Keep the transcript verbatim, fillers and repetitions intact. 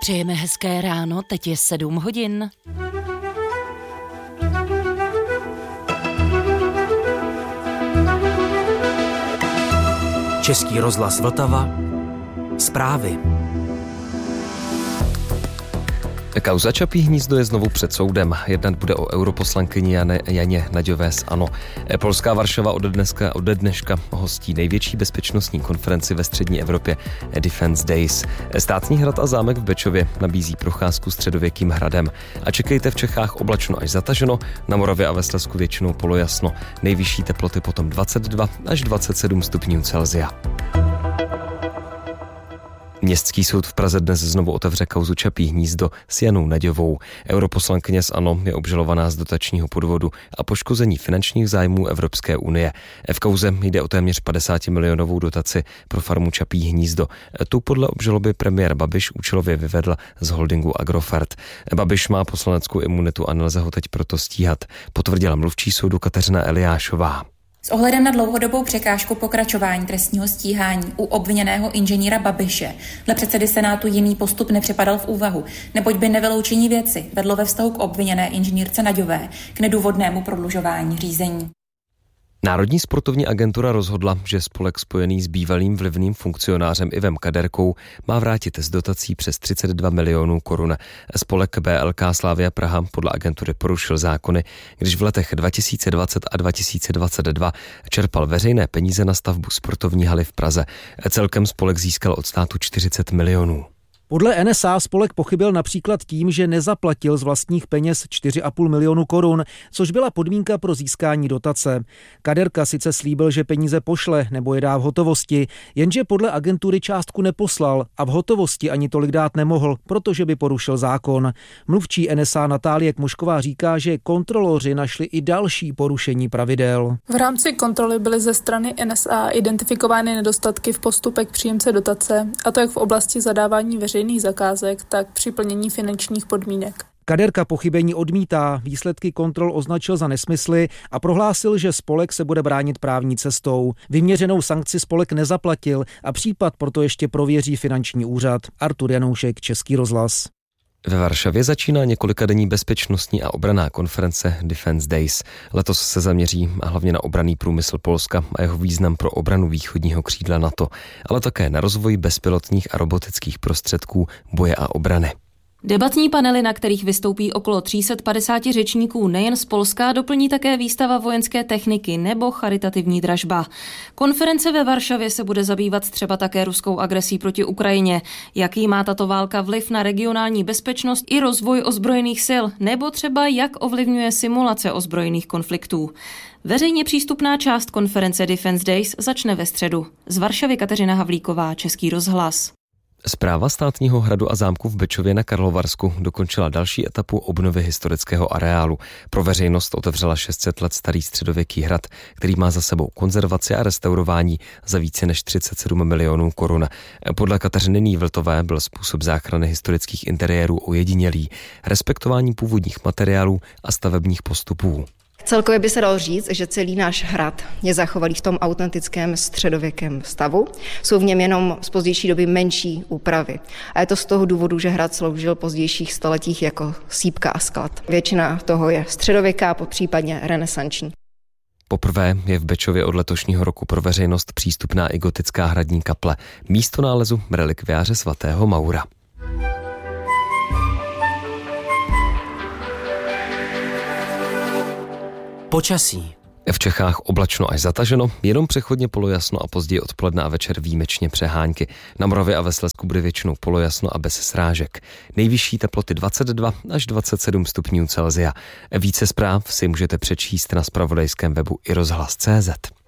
Přejeme hezké ráno, teď je sedm hodin. Český rozhlas Vltava. Zprávy. Kauza Čapí hnízdo je znovu před soudem. Jednat bude o europoslankyni Jane, Janě Naďové z ANO. Polská Varšava ode dneska, ode dneška hostí největší bezpečnostní konferenci ve střední Evropě Defense Days. Státní hrad a zámek v Bečově nabízí procházku středověkým hradem. A čekejte v Čechách oblačno až zataženo, na Moravě a ve Slezsku většinou polojasno. Nejvyšší teploty potom dvacet dva až dvacet sedm stupňů Celsia. Městský soud v Praze dnes znovu otevře kauzu Čapí hnízdo s Janou Naďovou. Europoslankyně z ANO je obžalovaná z dotačního podvodu a poškození finančních zájmů Evropské unie. V kauze jde o téměř padesátimilionovou dotaci pro farmu Čapí hnízdo. Tu podle obžaloby premiér Babiš účelově vyvedl z holdingu Agrofert. Babiš má poslaneckou imunitu a nelze ho teď proto stíhat, potvrdila mluvčí soudu Kateřina Eliášová. S ohledem na dlouhodobou překážku pokračování trestního stíhání u obviněného inženýra Babiše dle předsedy Senátu jiný postup nepřipadal v úvahu, neboť by nevyloučení věci vedlo ve vztahu k obviněné inženýrce Naďové k nedůvodnému prodlužování řízení. Národní sportovní agentura rozhodla, že spolek spojený s bývalým vlivným funkcionářem Ivem Kaderkou má vrátit z dotací přes třicet dva milionů korun. Spolek B L K Slavia Praha podle agentury porušil zákony, když v letech dva tisíce dvacet a dva tisíce dvacet dva čerpal veřejné peníze na stavbu sportovní haly v Praze. Celkem spolek získal od státu čtyřicet milionů. Podle N S A spolek pochybil například tím, že nezaplatil z vlastních peněz čtyři a půl milionu korun, což byla podmínka pro získání dotace. Kaderka sice slíbil, že peníze pošle nebo je dá v hotovosti, jenže podle agentury částku neposlal a v hotovosti ani tolik dát nemohl, protože by porušil zákon. Mluvčí N S A Natálie Kmošková říká, že kontroloři našli i další porušení pravidel. V rámci kontroly byly ze strany N S A identifikovány nedostatky v postupech příjemce dotace, a to jak v oblasti zadávání veřejných veřejných zakázek, tak při plnění finančních podmínek. Kaderka pochybení odmítá, výsledky kontrol označil za nesmysly a prohlásil, že spolek se bude bránit právní cestou. Vyměřenou sankci spolek nezaplatil a případ proto ještě prověří finanční úřad. Artur Janoušek, Český rozhlas. Ve Varšavě začíná několikadenní bezpečnostní a obranná konference Defense Days. Letos se zaměří hlavně na obranný průmysl Polska a jeho význam pro obranu východního křídla NATO, ale také na rozvoj bezpilotních a robotických prostředků boje a obrany. Debatní panely, na kterých vystoupí okolo tři sta padesát řečníků nejen z Polska, doplní také výstava vojenské techniky nebo charitativní dražba. Konference ve Varšavě se bude zabývat třeba také ruskou agresí proti Ukrajině, jaký má tato válka vliv na regionální bezpečnost i rozvoj ozbrojených sil, nebo třeba jak ovlivňuje simulace ozbrojených konfliktů. Veřejně přístupná část konference Defense Days začne ve středu. Z Varšavy Kateřina Havlíková, Český rozhlas. Správa státního hradu a zámku v Bečově na Karlovarsku dokončila další etapu obnovy historického areálu. Pro veřejnost otevřela šest set let starý středověký hrad, který má za sebou konzervaci a restaurování za více než třicet sedm milionů korun. Podle Kateřiny Nývltové byl způsob záchrany historických interiérů ojedinělý, respektování původních materiálů a stavebních postupů. Celkově by se dalo říct, že celý náš hrad je zachovalý v tom autentickém středověkém stavu. Jsou v něm jenom z pozdější doby menší úpravy. A je to z toho důvodu, že hrad sloužil v pozdějších stoletích jako sýpka a sklad. Většina toho je středověká, popřípadně renesanční. Poprvé je v Bečově od letošního roku pro veřejnost přístupná i gotická hradní kaple, místo nálezu relikviáře svatého Maura. Počasí. V Čechách oblačno až zataženo, jenom přechodně polojasno a později odpoledne a večer výjimečně přehánky. Na Moravě a ve Slezsku bude většinou polojasno a bez srážek. Nejvyšší teploty dvacet dva až dvacet sedm stupňů Celsia. Více zpráv si můžete přečíst na zpravodajském webu i rozhlas tečka cé zet.